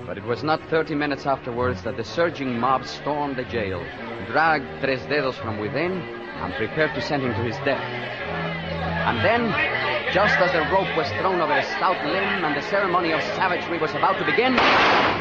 But it was not 30 minutes afterwards that the surging mob stormed the jail, dragged Tres Dedos from within, and prepared to send him to his death. And then, just as the rope was thrown over a stout limb and the ceremony of savagery was about to begin,